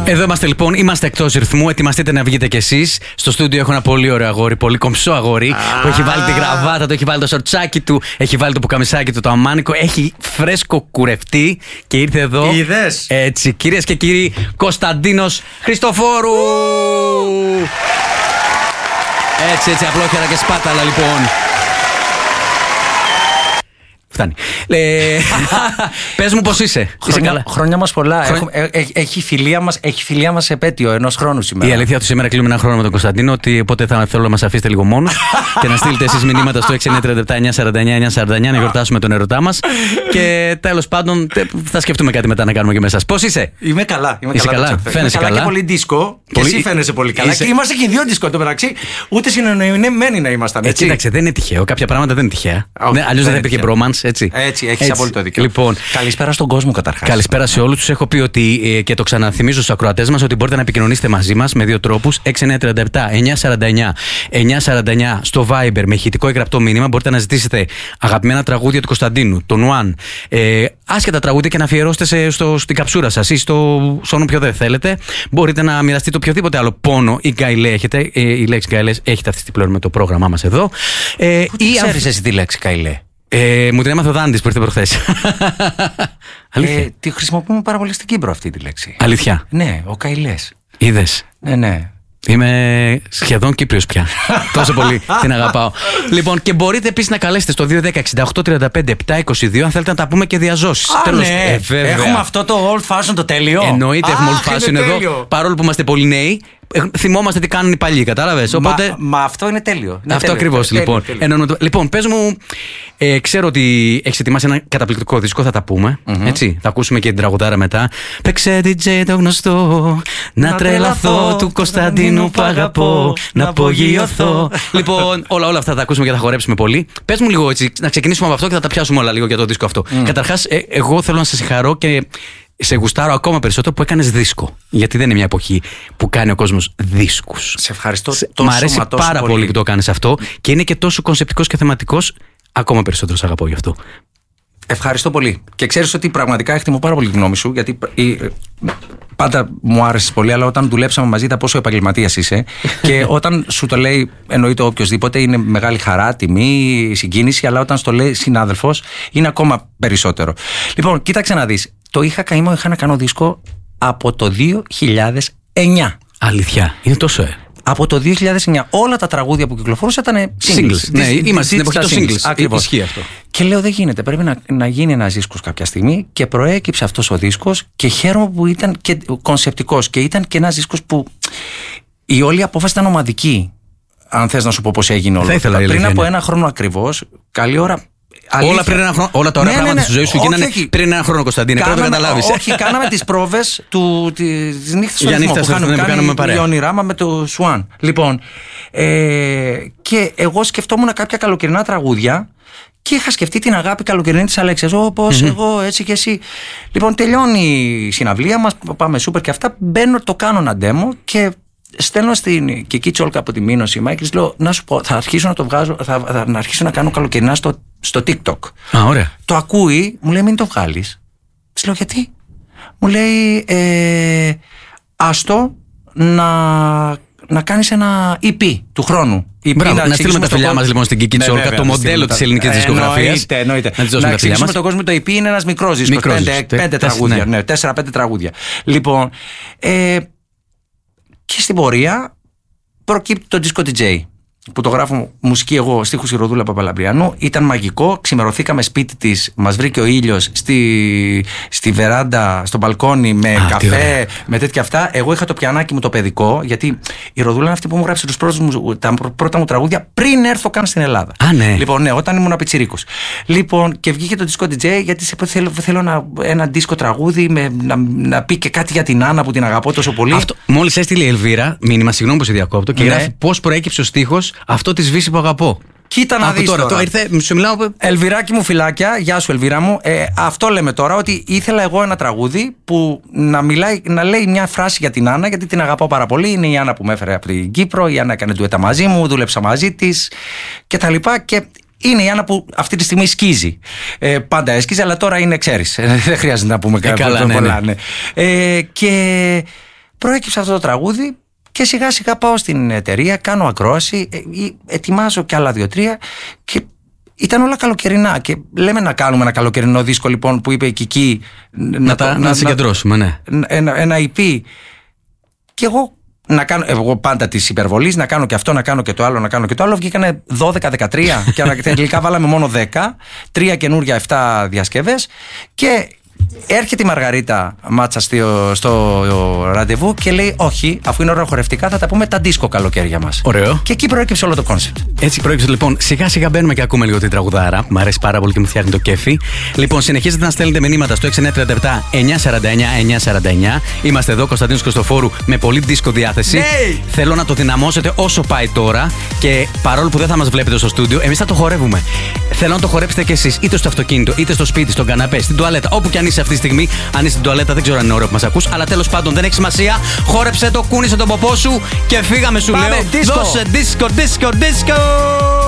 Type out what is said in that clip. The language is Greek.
Εδώ είμαστε λοιπόν, είμαστε εκτός ρυθμού. Ετοιμαστείτε να βγείτε κι εσείς. Στο στούντιο έχω ένα πολύ ωραίο αγόρι, πολύ κομψό αγόρι, που έχει βάλει τη γραβάτα του, έχει βάλει το σορτσάκι του, έχει βάλει το πουκαμισάκι του, το αμάνικο, έχει φρέσκο κουρευτεί και ήρθε εδώ. Είδες. Έτσι, κυρίες και κύριοι, Κωνσταντίνος Χριστοφόρου. Έτσι, απλόχερα και σπάταλα λοιπόν. Φτάνει. Πες μου πώς είσαι. Χρόνια μας πολλά. Έχει φιλία μας επέτειο ενός χρόνου σήμερα. Η αλήθεια του σήμερα κλείνουμε ένα χρόνο με τον Κωνσταντίνο. Ότι οπότε θα θέλω να μας αφήσετε λίγο μόνος και να στείλετε εσείς μηνύματα στο 6937-949-949 να γιορτάσουμε τον ερωτά μας. Και τέλος πάντων θα σκεφτούμε κάτι μετά να κάνουμε και με εσάς. Πώς είσαι? Είμαι καλά. Είσαι καλά. Φαίνεσαι καλά. Και πολύ δίσκο. Και εσύ φαίνεσαι πολύ καλά. Και είμαστε και οι δύο δίσκο το μεταξύ. Ούτε συνεννοημένοι να ήμασταν. Κοίταξε, δεν είναι τυχαίο. Κάποια πράγματα δεν είναι τυχαία. Αλλιώς δεν θα υπήρχε bromance. Έτσι, έχεις απόλυτο δίκιο. Λοιπόν, καλησπέρα στον κόσμο καταρχάς. Καλησπέρα σε όλους τους. Έχω πει ότι, και το ξαναθυμίζω στους ακροατές μας, ότι μπορείτε να επικοινωνήσετε μαζί μας με δύο τρόπους. 6937-949-949 στο Viber με ηχητικό ή γραπτό μήνυμα. Μπορείτε να ζητήσετε αγαπημένα τραγούδια του Κωνσταντίνου, τον One, άσχετα τραγούδια και να αφιερώσετε στην καψούρα σας ή στον όποιο δεν θέλετε. Μπορείτε να μοιραστείτε οποιοδήποτε άλλο πόνο ή γκαιλέ έχετε. Η λέξη γκαιλέ έχετε αυτή πλέον με το πρόγραμμά μας εδώ. Ξέρεις εσύ τη λέξη γκαιλέ? Μου την έμαθε ο Δάντης που ήρθε προχθές. Αλήθεια. Τη χρησιμοποιούμε πάρα πολύ στην Κύπρο αυτή τη λέξη. Αλήθεια. Ναι, ο καηλές. Είδες. Ναι. Είμαι σχεδόν Κύπριος πια. Τόσο πολύ την αγαπάω. Λοιπόν, και μπορείτε επίσης να καλέσετε στο 210-68-35-722 αν θέλετε να τα πούμε και διαζώσεις. Τέλος. Έχουμε αυτό το old fashion το τέλειο. Εννοείται, έχουμε old fashion εδώ. Παρόλο που είμαστε πολύ νέοι, θυμόμαστε τι κάνουν οι παλιοί, κατάλαβες. Οπότε... Μα αυτό είναι τέλειο. Αυτό ακριβώς λοιπόν. Λοιπόν, πες μου, ξέρω ότι έχεις ετοιμάσει ένα καταπληκτικό δίσκο, θα τα πούμε. Έτσι, θα ακούσουμε και την τραγουδάρα μετά. Παίξε DJ το γνωστό, να τρελαθώ του Κωνσταντίνου που αγαπώ, να απογειωθώ. Λοιπόν, όλα αυτά θα τα ακούσουμε και θα χορέψουμε πολύ. Πες μου λίγο έτσι, να ξεκινήσουμε από αυτό και θα τα πιάσουμε όλα λίγο για το δίσκο αυτό. Καταρχάς, εγώ θέλω να σε συγχαρώ και σε γουστάρω ακόμα περισσότερο που έκανες δίσκο. Γιατί δεν είναι μια εποχή που κάνει ο κόσμος δίσκους. Σε ευχαριστώ τόσο. Μ' αρέσει πάρα πολύ που το κάνεις αυτό και είναι και τόσο κονσεπτικός και θεματικός. Ακόμα περισσότερο σε αγαπώ γι' αυτό. Ευχαριστώ πολύ. Και ξέρεις ότι πραγματικά εκτιμώ πάρα πολύ τη γνώμη σου, γιατί πάντα μου άρεσε πολύ, αλλά όταν δουλέψαμε μαζί είδα πόσο επαγγελματίας είσαι. Και όταν σου το λέει, εννοείται οποιοσδήποτε, είναι μεγάλη χαρά, τιμή, συγκίνηση, αλλά όταν στο λέει συνάδελφος, είναι ακόμα περισσότερο. Λοιπόν, κοίταξε να δεις. Το είχα να κάνω δίσκο από το 2009. Αλήθεια, είναι τόσο Από το 2009. Όλα τα τραγούδια που κυκλοφορούσαν ήταν singles. Ναι, είμαστε στην εποχή των singles. Ακριβώς. Ισχύει αυτό. Και λέω δεν γίνεται, πρέπει να γίνει ένας δίσκος κάποια στιγμή και προέκυψε αυτός ο δίσκος και χαίρομαι που ήταν και κονσεπτικός και ήταν και ένας δίσκος που η όλη απόφαση ήταν ομαδική. Αν θες να σου πω πώς έγινε όλο. Πριν από ένα χρόνο ακριβώς, καλή ώρα. Όλα τα ωραία πράγματα στη ζωή σου γίνανε πριν ένα χρόνο, Κωνσταντίνε. Πρέπει να το καταλάβεις. Όχι, κάναμε τις πρόβες της νύχτας στο ρυθμό που κάνουμε παρέα. Η όνειράμα με το Swan. Λοιπόν, και εγώ σκεφτόμουν κάποια καλοκαιρινά τραγούδια και είχα σκεφτεί την αγάπη καλοκαιρινή της Αλέξιας. Όπως εγώ, έτσι και εσύ. Λοιπόν, τελειώνει η συναυλία μας, πάμε σούπερ και αυτά. Μπαίνω, το κάνω ένα demo και στέλνω στην Κική Τσόλκα από τη Μήνωση Μάικρης, λέω να σου πω, θα αρχίσω να το βγάζω, θα αρχίσω να κάνω καλοκαιρινά στο TikTok. Ωραία. Το ακούει, μου λέει μην το βγάλεις. Της λέω γιατί? Μου λέει άστο να κάνεις ένα EP του χρόνου. Μπράβο, να στείλουμε τα φιλιά μας λοιπόν στην Κική Τσόλκα, το μοντέλο της ελληνικής δισκογραφίας. Εννοείται. Να εξηγήσουμε τον κόσμο, το EP είναι ένας μικρός δίσκος, 5 τραγούδια, 4-5 τραγούδια. Λοιπόν, και στην πορεία προκύπτει το Disco DJ που το γράφω μουσική εγώ, στίχους η Ροδούλα Παπαλαμπριανού. Ήταν μαγικό, ξημερωθήκαμε σπίτι της, μας βρήκε ο ήλιος στη βεράντα, στο μπαλκόνι με καφέ, με τέτοια αυτά. Εγώ είχα το πιανάκι μου το παιδικό, γιατί η Ροδούλα είναι αυτή που μου γράψε τα πρώτα μου τραγούδια πριν έρθω καν στην Ελλάδα. Ναι. Λοιπόν, ναι, όταν ήμουν πιτσιρίκος. Λοιπόν, και βγήκε το Disco DJ, γιατί θέλω ένα disco τραγούδι να πει και κάτι για την Άννα που την αγαπώ τόσο πολύ. Μόλις έστειλε η Ελβίρα μήνυμα, συγγνώμη που σε διακόπτω, και γράφει πώς προέκυψε ο στίχος αυτό τη Βύση που αγαπώ. Κοίτα να δεις τώρα. Σου μιλάω... Ελβυράκι μου, φυλάκια, γεια σου Ελβίρα μου. Αυτό λέμε τώρα, ότι ήθελα εγώ ένα τραγούδι που να λέει μια φράση για την Άννα, γιατί την αγαπάω πάρα πολύ. Είναι η Άννα που με έφερε από την Κύπρο, η Άννα έκανε ντουέτα μαζί μου, δούλεψα μαζί της και τα λοιπά. Και είναι η Άννα που αυτή τη στιγμή σκίζει. Πάντα έσκιζε, αλλά τώρα είναι, ξέρεις. Δεν χρειάζεται να πούμε κάτι πολλά. Ναι. Και προέκυψε αυτό το τραγούδι και σιγά σιγά πάω στην εταιρεία, κάνω ακρόαση, ετοιμάζω κι άλλα 2-3 και ήταν όλα καλοκαιρινά. Και λέμε να κάνουμε ένα καλοκαιρινό δίσκο, λοιπόν, που είπε η Κική. Να συγκεντρώσουμε, ναι. Ένα EP. Και εγώ πάντα τη υπερβολή, να κάνω και αυτό, να κάνω και το άλλο, να κάνω και το άλλο. Βγήκανε 12-13 και τελικά βάλαμε μόνο 10. 3 καινούρια, 7 διασκευές. Και έρχεται η Μαργαρίτα Μάτσα στο ραντεβού και λέει: όχι, αφού είναι ώρα χορευτικά, θα τα πούμε τα δίσκο καλοκαίρια μας. Ωραίο. Και εκεί προέκυψε όλο το κόνσεπτ. Έτσι προέκυψε, λοιπόν. Σιγά σιγά μπαίνουμε και ακούμε λίγο την τραγουδάρα. Μ' αρέσει πάρα πολύ και μου φτιάχνει το κέφι. Λοιπόν, συνεχίζετε να στέλνετε μηνύματα στο 6937-949-949. Είμαστε εδώ, Κωνσταντίνος Χριστοφόρου, με πολύ δίσκο διάθεση. Ναι. Θέλω να το δυναμώσετε όσο πάει τώρα και παρόλο που δεν θα μας βλέπετε στο στούντιο, εμείς θα το χορεύουμε. Θέλω να το χορέψετε κι εσείς, είτε στο αυτοκίνητο, είτε στο σπίτι, στον καναπέ, στην τουαλέτα, όπου κι αν είσαι αυτή τη στιγμή. Αν είσαι στην τουαλέτα, δεν ξέρω αν είναι ωραίο που μας ακούς, αλλά τέλος πάντων δεν έχει σημασία. Χόρεψε το, κούνησε τον ποπό σου και φύγαμε, σου Πάμε, λέω. disco. Δώσε disco, disco, disco.